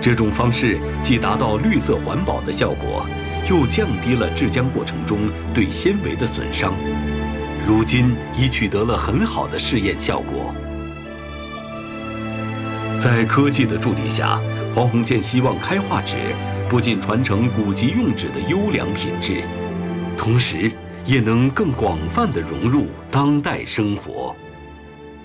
这种方式既达到绿色环保的效果，又降低了制浆过程中对纤维的损伤，如今已取得了很好的试验效果。在科技的助力下，黄鸿渐希望开化纸不仅传承古籍用纸的优良品质，同时也能更广泛地融入当代生活。